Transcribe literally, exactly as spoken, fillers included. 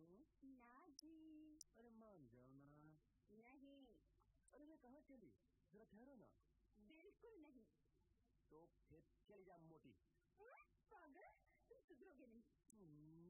ना जी। अरे मान जाओ ना। नहीं। अरे मैं कहाँ चली, जरा ठहरो ना। बिल्कुल नहीं। तो फिर चली जा मोटी। पागल, तुम सुधरोगे नहीं।